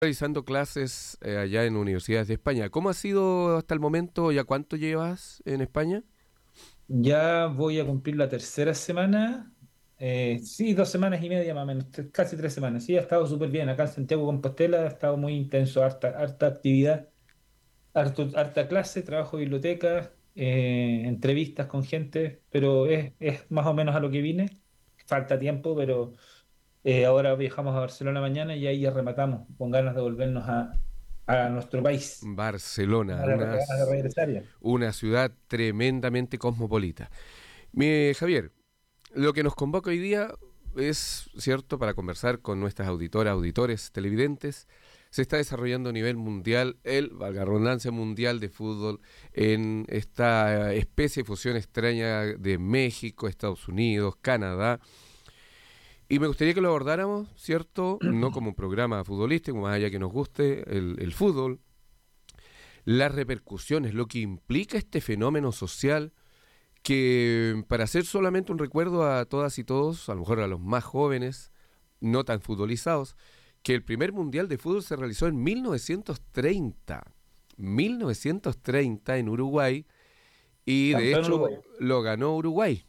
Realizando clases allá en universidades de España. ¿Cómo ha sido hasta el momento? ¿Ya cuánto llevas en España? Ya voy a cumplir la tercera semana. Sí, 2 semanas y media más o menos, casi 3 semanas. Sí, ha estado súper bien. Acá en Santiago de Compostela ha estado muy intenso, harta actividad, harta clase, trabajo de biblioteca, entrevistas con gente, pero es más o menos a lo que vine. Falta tiempo, pero ahora viajamos a Barcelona mañana y ahí ya rematamos, con ganas de volvernos a nuestro país. Barcelona, Ganas de regresar ya. una ciudad tremendamente cosmopolita. Mire, Javier, lo que nos convoca hoy día es, cierto, para conversar con nuestras auditoras, auditores, televidentes. Se está desarrollando a nivel mundial valga la redundancia, mundial de fútbol en esta especie de fusión extraña de México, Estados Unidos, Canadá. Y me gustaría que lo abordáramos, ¿cierto? No como un programa futbolístico, más allá que nos guste el fútbol, las repercusiones, lo que implica este fenómeno social que, para hacer solamente un recuerdo a todas y todos, a lo mejor a los más jóvenes, no tan futbolizados, que el primer mundial de fútbol se realizó en 1930. 1930 en Uruguay, y de Campeón hecho Uruguayo. lo ganó Uruguay.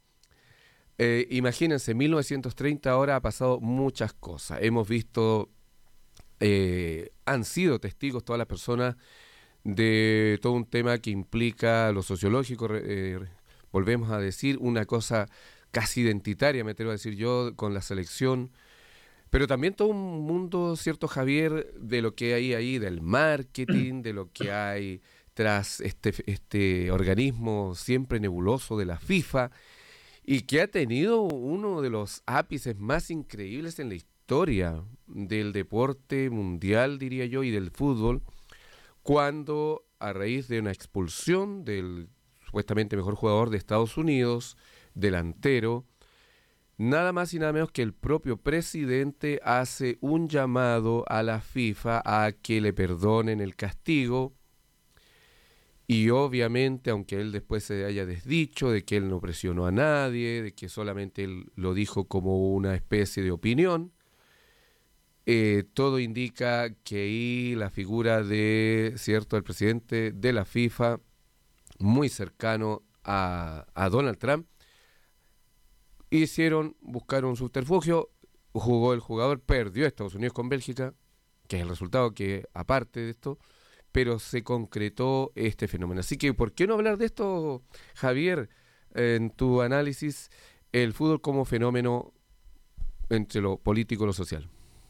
Imagínense, 1930 ahora ha pasado muchas cosas. Hemos visto, han sido testigos todas las personas de todo un tema que implica lo sociológico, volvemos a decir, una cosa casi identitaria, me atrevo a decir yo, con la selección, pero también todo un mundo, cierto Javier, de lo que hay ahí, del marketing, de lo que hay tras este organismo siempre nebuloso de la FIFA, y que ha tenido uno de los ápices más increíbles en la historia del deporte mundial, diría yo, y del fútbol, cuando a raíz de una expulsión del supuestamente mejor jugador de Estados Unidos, delantero, nada más y nada menos que el propio presidente hace un llamado a la FIFA a que le perdonen el castigo. Y obviamente, aunque él después se haya desdicho de que él no presionó a nadie, de que solamente él lo dijo como una especie de opinión, todo indica que ahí la figura de, cierto, el presidente de la FIFA, muy cercano a Donald Trump, buscaron un subterfugio, jugó el jugador, perdió Estados Unidos con Bélgica, que es el resultado que, aparte de esto, pero se concretó este fenómeno. Así que, ¿por qué no hablar de esto, Javier, en tu análisis, el fútbol como fenómeno entre lo político y lo social?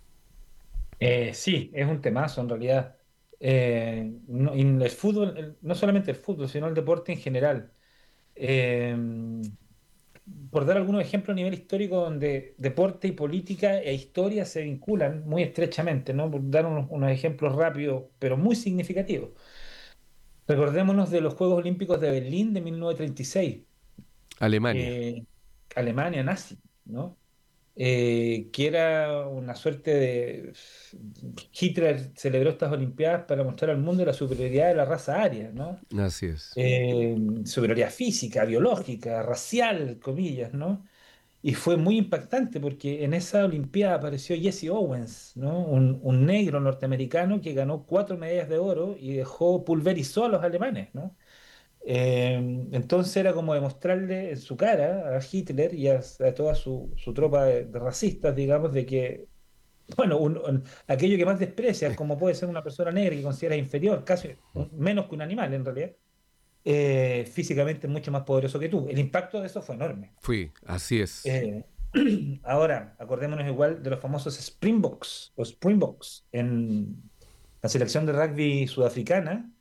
Sí, es un temazo en realidad. Y el fútbol, no solamente el fútbol, sino el deporte en general. Eh, por dar algunos ejemplos a nivel histórico donde deporte y política e historia se vinculan muy estrechamente, ¿no? Por dar unos ejemplos rápidos, pero muy significativos. Recordémonos de los Juegos Olímpicos de Berlín de 1936, Alemania. eh, Alemania nazi, ¿no? Que era una suerte de... Hitler celebró estas Olimpiadas para mostrar al mundo la superioridad de la raza aria, ¿no? Así es. Superioridad física, biológica, racial, comillas, ¿no? Y fue muy impactante porque en esa Olimpiada apareció Jesse Owens, ¿no? Un negro norteamericano que ganó 4 medallas de oro y dejó pulverizó a los alemanes, ¿no? Entonces era como demostrarle en su cara a Hitler y a toda su tropa de racistas, digamos, de que, bueno, aquello que más desprecias, como puede ser una persona negra que consideras inferior, casi menos que un animal en realidad, físicamente es mucho más poderoso que tú. El impacto de eso fue enorme. Así es. Eh, Ahora, acordémonos igual de los famosos Springboks o Springboks en la selección de rugby sudafricana,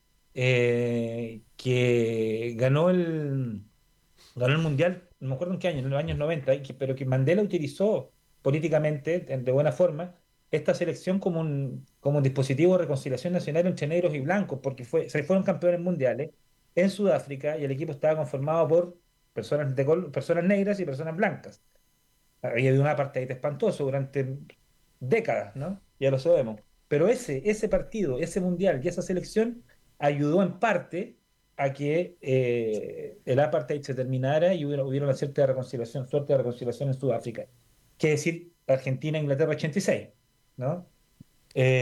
que ganó el Mundial, no me acuerdo en qué año, en los años 90, pero que Mandela utilizó políticamente, de buena forma, esta selección como un dispositivo de reconciliación nacional entre negros y blancos, porque se fueron campeones mundiales en Sudáfrica y el equipo estaba conformado por personas negras y personas blancas. Había habido un apartheid espantoso durante décadas, ¿no? Ya lo sabemos. Pero ese partido, ese mundial y esa selección ayudó en parte a que el apartheid se terminara y hubiera una cierta reconciliación, suerte de reconciliación en Sudáfrica. Que decir Argentina-Inglaterra 86, ¿no?